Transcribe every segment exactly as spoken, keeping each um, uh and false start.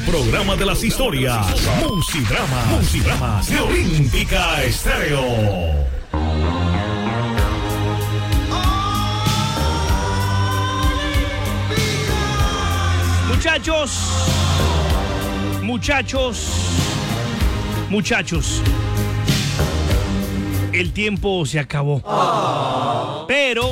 programa de las historias. Musidrama. Musidramas de Olímpica Estéreo. Muchachos, muchachos, muchachos, el tiempo se acabó. Oh. Pero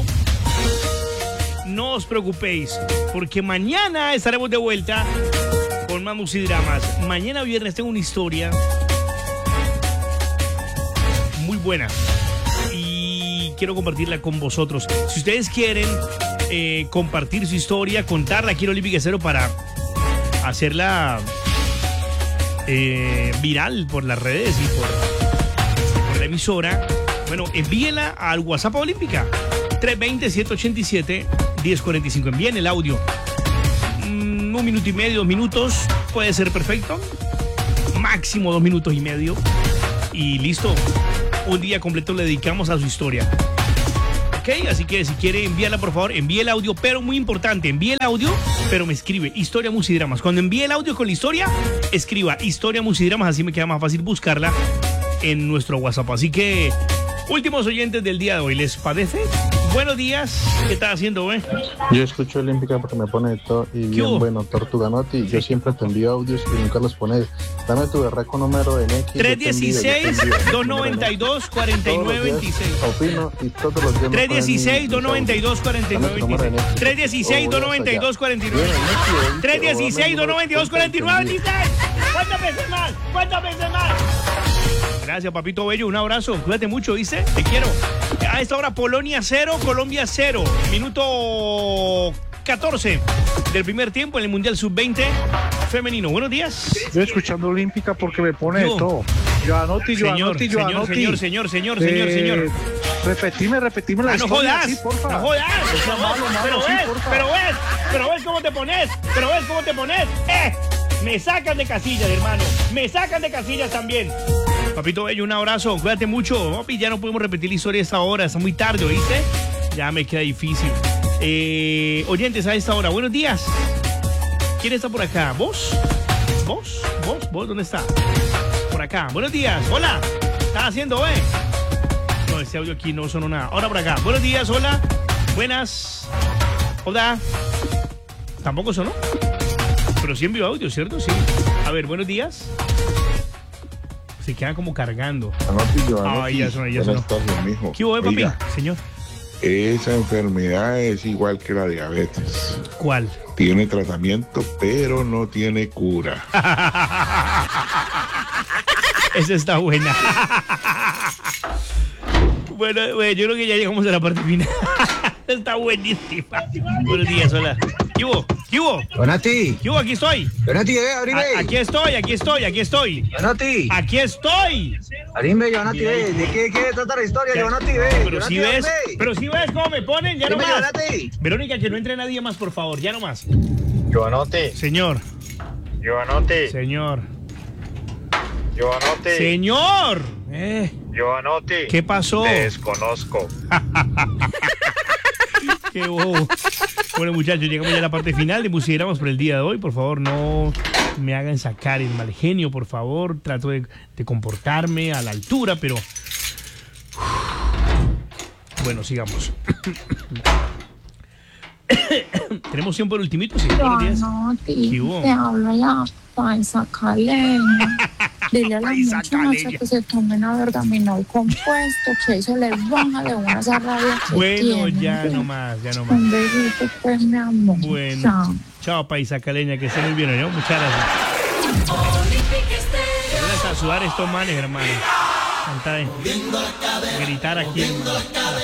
no os preocupéis, porque mañana estaremos de vuelta con más Musidramas. Mañana viernes tengo una historia muy buena y quiero compartirla con vosotros. Si ustedes quieren eh, compartir su historia, contarla aquí en Olímpica Estéreo para hacerla eh, viral por las redes y por, por la emisora, bueno, envíenla al WhatsApp Olímpica tres dos cero, siete ocho siete, uno cero cuatro cinco. Envíen el audio. Mm, un minuto y medio, dos minutos, puede ser perfecto. Máximo dos minutos y medio. Y listo. Un día completo le dedicamos a su historia. Ok, así que si quiere enviarla, por favor, envíe el audio, pero muy importante, envíe el audio, pero me escribe Historia Musidramas. Cuando envíe el audio con la historia, escriba Historia Musidramas, así me queda más fácil buscarla en nuestro WhatsApp. Así que, últimos oyentes del día de hoy, ¿les parece? Buenos días, ¿qué estás haciendo, güey? Yo escucho Olímpica porque me pone todo y bien hubo? Bueno, Tortuganotti, yo siempre te envío audios y nunca los pones. Dame tu berraco número en X. tres uno seis, dos nueve dos, cuatro nueve dos seis. Opino y todos los días. tres uno seis, dos nueve dos, cuatro nueve dos seis. tres uno seis, dos nueve dos, cuatro nueve dos seis. tres uno seis, dos nueve dos, cuatro nueve dos seis. ¿Cuántas veces más? ¿Cuántas veces más? Gracias, papito bello. Un abrazo. Cuídate mucho, ¿viste? Te quiero. A esta hora, Polonia cero, Colombia cero. Minuto catorce del primer tiempo en el Mundial sub veinte femenino. Buenos días. Yo escuchando Olímpica porque me pone de todo. Joanotti, Joanotti, Joanotti. Señor, señor, señor, señor, eh, señor. Repetime, repetime la ah, no historia. jodas, sí, porfa. no jodas. Pero, malo, malo, pero sí, ves, porfa. pero ves, pero ves cómo te pones, pero ves cómo te pones. ¡Eh! Me sacan de casillas, hermano. Me sacan de casillas también. Papito bello, un abrazo. Cuídate mucho. Papi, ya no podemos repetir la historia a esta hora. Está muy tarde, ¿oíste? Ya me queda difícil. Eh, oyentes a esta hora, buenos días. ¿Quién está por acá? ¿Vos? ¿Vos? ¿Vos? ¿Vos? ¿Dónde está? Por acá. Buenos días. Hola. ¿Qué estás haciendo, eh? No, este audio aquí no sonó nada. Ahora por acá. Buenos días. Hola. Buenas. Hola. ¿Tampoco sonó? Pero sí envió audio, ¿cierto? Sí. A ver, buenos días. Se queda como cargando. Anotti, Joanotti. Ay, ya sonó, ya sonó. ¿Qué hubo, papi? Oiga, Señor. Esa enfermedad es igual que la diabetes. ¿Cuál? Tiene tratamiento, pero no tiene cura. Esa está buena. Bueno, bueno, yo creo que ya llegamos a la parte final. Está buenísima. Buenos días, hola. ¿Qué hubo? ¿Qué hubo? Joanotti. ¿Qué hubo? Aquí estoy. Joanotti, eh, abrime. A- aquí estoy, aquí estoy, aquí estoy. Joanotti. Aquí estoy. Abrime, Joanotti, eh. ¿De qué, qué trata la historia, Ya- Joanotti, eh? Pero si ves, pero si ves cómo me ponen, ya no Dime, más. Joanotti. Verónica, que no entre nadie más, por favor, ya no más. Joanotti, Señor, Joanotti, señor, Joanotti, señor. Eh, Joanotti. ¿Qué pasó? Te desconozco. Qué bobo. Bueno, muchachos, llegamos ya a la parte final de Musidramas por el día de hoy. Por favor, no me hagan sacar el mal genio, por favor. Trato de, de comportarme a la altura, pero... Bueno, sigamos. ¿Tenemos tiempo el ultimito? Sí, buenos días. Joanotti, ¿Qué hubo? te habla la paisa caleña. Dile a la Paisa muchacha caleña. que se tomen avergaminol compuesto, que eso les baja de una esa rabia que Bueno, tienen. ya no más, ya no Un más. besito, pues, mi amor. Bueno. Chao. Chao, paisa caleña, que esté muy bien, ¿no? Muchas gracias. Gracias a sudar estos manes, hermano. Cantar, gritar aquí en...